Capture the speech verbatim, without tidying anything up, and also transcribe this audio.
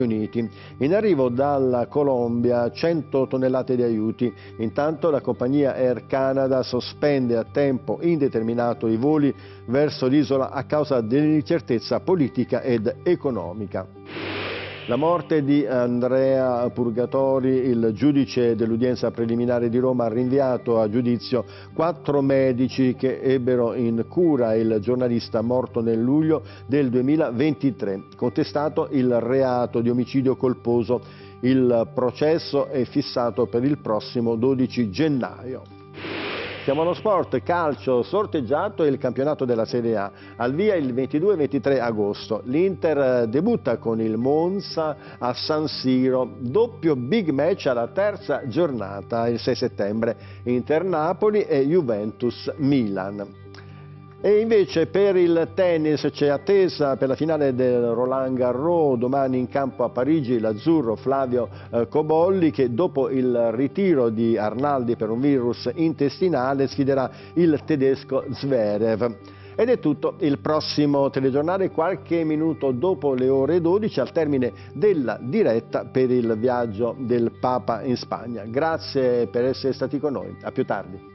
Uniti. In arrivo dalla Colombia cento tonnellate di aiuti. Intanto la compagnia Air Canada sospende a tempo indeterminato i voli verso l'isola a causa dell'incertezza politica ed economica. La morte di Andrea Purgatori, il giudice dell'udienza preliminare di Roma, ha rinviato a giudizio quattro medici che ebbero in cura il giornalista morto nel luglio del duemilaventitré, contestato il reato di omicidio colposo. Il processo è fissato per il prossimo dodici gennaio. Siamo allo sport, calcio, sorteggiato il campionato della Serie A, al via il ventidue e ventitré agosto. L'Inter debutta con il Monza a San Siro, doppio big match alla terza giornata, il sei settembre, Inter-Napoli e Juventus-Milan. E invece per il tennis c'è attesa per la finale del Roland Garros, domani in campo a Parigi l'azzurro Flavio eh, Cobolli, che dopo il ritiro di Arnaldi per un virus intestinale sfiderà il tedesco Zverev. Ed è tutto, il prossimo telegiornale qualche minuto dopo le ore dodici al termine della diretta per il viaggio del Papa in Spagna. Grazie per essere stati con noi, a più tardi.